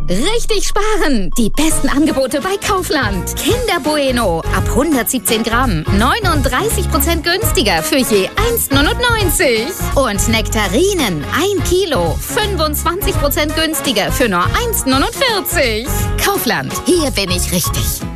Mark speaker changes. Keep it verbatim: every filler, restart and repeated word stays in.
Speaker 1: Richtig sparen! Die besten Angebote bei Kaufland. Kinder Bueno ab hundertsiebzehn Gramm. neununddreißig Prozent günstiger für je eins neunundneunzig. Und Nektarinen ein Kilo. fünfundzwanzig Prozent günstiger für nur eins neunundvierzig. Kaufland. Hier bin ich richtig.